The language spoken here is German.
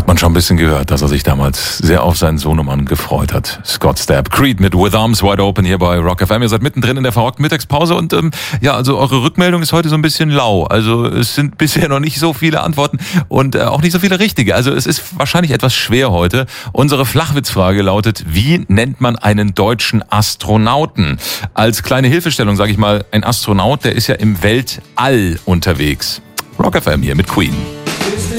Man schon ein bisschen gehört, dass er sich damals sehr auf seinen Sohnemann gefreut hat. Scott Stapp, Creed mit With Arms Wide Open hier bei Rock FM. Ihr seid mittendrin in der verrockten Mittagspause und also eure Rückmeldung ist heute so ein bisschen lau. Also es sind bisher noch nicht so viele Antworten und auch nicht so viele richtige. Also es ist wahrscheinlich etwas schwer heute. Unsere Flachwitzfrage lautet: Wie nennt man einen deutschen Astronauten? Als kleine Hilfestellung sage ich mal, ein Astronaut, der ist ja im Weltall unterwegs. Rock FM hier mit Queen.